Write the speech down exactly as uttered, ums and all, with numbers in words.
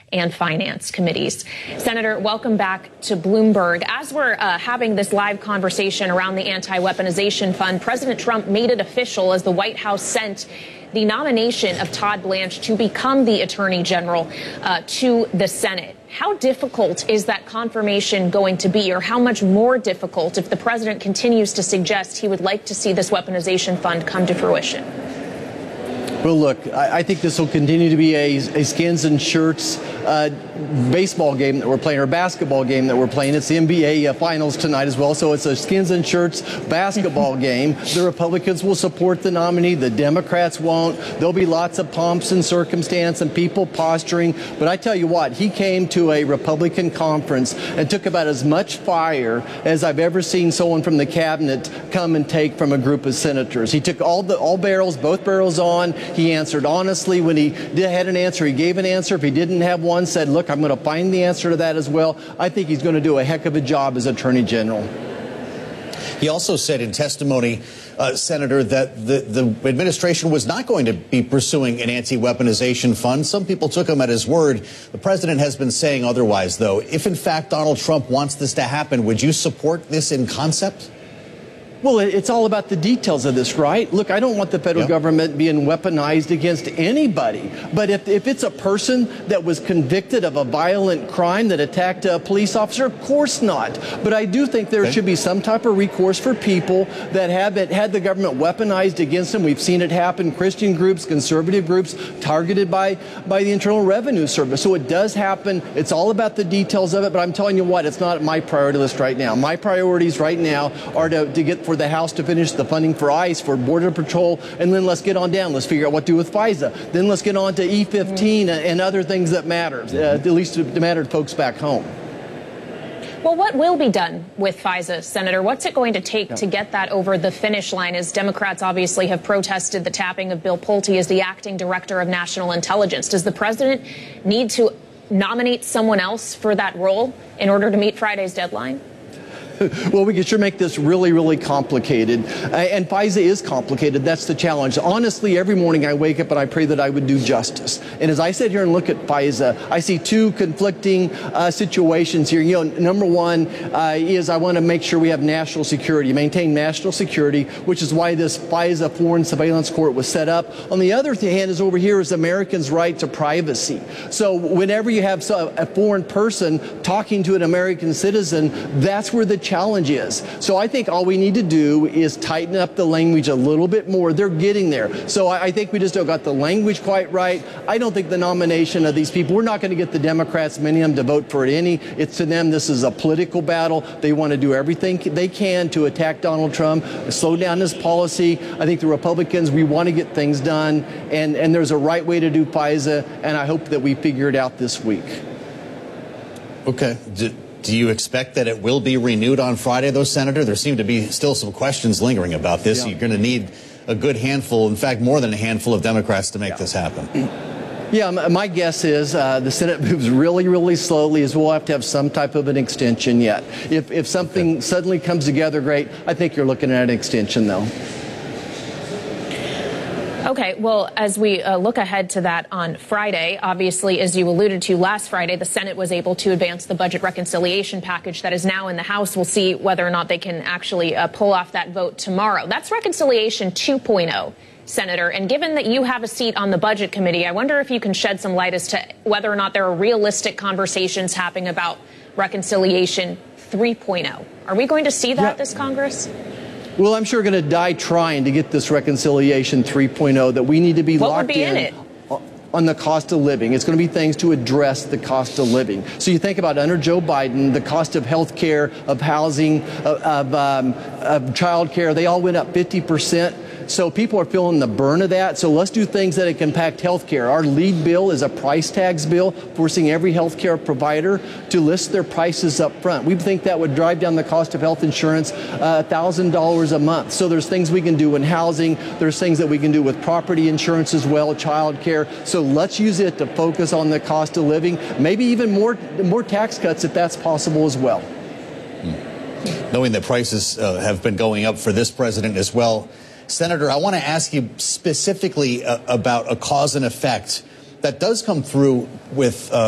and Finance committees. Senator, welcome back to Bloomberg. As we're uh, having this live conversation around the anti-weaponization fund, President Trump made it official as the White House sent the nomination of Todd Blanche to become the Attorney General uh, to the Senate. How difficult is that confirmation going to be, or how much more difficult if the president continues to suggest he would like to see this weaponization fund come to fruition? Well, look, I, I think this will continue to be a, a skins and shirts uh, baseball game that we're playing, or basketball game that we're playing. It's the N B A uh, finals tonight as well, so it's a skins and shirts basketball game. The Republicans will support the nominee. The Democrats won't. There'll be lots of pomps and circumstance and people posturing. But I tell you what, he came to a Republican conference and took about as much fire as I've ever seen someone from the cabinet come and take from a group of senators. He took all the all barrels, both barrels on. He answered honestly. When he did, had an answer, he gave an answer. If he didn't have one, said, look, I'm going to find the answer to that as well. I think he's going to do a heck of a job as Attorney General. He also said in testimony, uh, Senator, that the, the administration was not going to be pursuing an anti-weaponization fund. Some people took him at his word. The president has been saying otherwise, though. If, in fact, Donald Trump wants this to happen, would you support this in concept? Well, it's all about the details of this, right? Look, I don't want the federal yep. government being weaponized against anybody. But if, if it's a person that was convicted of a violent crime that attacked a police officer, of course not. But I do think there okay. should be some type of recourse for people that have it, had the government weaponized against them. We've seen it happen. Christian groups, conservative groups targeted by, by the Internal Revenue Service. So it does happen. It's all about the details of it. But I'm telling you what, it's not my priority list right now. My priorities right now are to, to get for the House to finish the funding for ICE, for Border Patrol, and then let's get on down. Let's figure out what to do with FISA. Then let's get on to E fifteen mm-hmm. and other things that matter, uh, at least to matter to folks back home. Well, what will be done with FISA, Senator? What's it going to take yeah. to get that over the finish line, as Democrats obviously have protested the tapping of Bill Pulte as the acting director of national intelligence? Does the president need to nominate someone else for that role in order to meet Friday's deadline? Well, we can sure make this really, really complicated. Uh, and FISA is complicated. That's the challenge. Honestly, every morning I wake up and I pray that I would do justice. And as I sit here and look at FISA, I see two conflicting uh, situations here. You know, number one uh, is I want to make sure we have national security, maintain national security, which is why this FISA Foreign Surveillance Court was set up. On the other hand is over here is Americans' right to privacy. So whenever you have a foreign person talking to an American citizen, that's where the challenge is. So I think all we need to do is tighten up the language a little bit more. They're getting there. So I, I think we just don't got the language quite right. I don't think the nomination of these people, we're not going to get the Democrats, many of them, to vote for it any. It's to them, this is a political battle. They want to do everything they can to attack Donald Trump, slow down his policy. I think the Republicans, we want to get things done. And, and there's a right way to do FISA. And I hope that we figure it out this week. Okay. D Do you expect that it will be renewed on Friday, though, Senator? There seem to be still some questions lingering about this. Yeah. You're going to need a good handful, in fact, more than a handful of Democrats to make yeah. this happen. Yeah, my guess is uh, the Senate moves really, really slowly, as we'll have to have some type of an extension yet. If, if something okay. suddenly comes together, great. I think you're looking at an extension, though. Okay, well, as we uh, look ahead to that on Friday, obviously, as you alluded to last Friday, the Senate was able to advance the budget reconciliation package that is now in the House. We'll see whether or not they can actually uh, pull off that vote tomorrow. That's reconciliation two point oh, Senator. And given that you have a seat on the Budget Committee, I wonder if you can shed some light as to whether or not there are realistic conversations happening about reconciliation three point oh. Are we going to see that yeah. this Congress? Well, I'm sure going to die trying to get this reconciliation three point oh that we need to be what locked would be in, in it? on the cost of living. It's going to be things to address the cost of living. So you think about under Joe Biden, the cost of health care, of housing, of, of, um, of child care, they all went up fifty percent. So people are feeling the burn of that. So let's do things that can impact health care. Our lead bill is a price tags bill, forcing every health care provider to list their prices up front. We think that would drive down the cost of health insurance uh, one thousand dollars a month. So there's things we can do in housing. There's things that we can do with property insurance as well, child care. So let's use it to focus on the cost of living, maybe even more, more tax cuts if that's possible as well. Hmm. Knowing that prices uh, have been going up for this president as well, Senator, I want to ask you specifically uh, about a cause and effect that does come through with uh,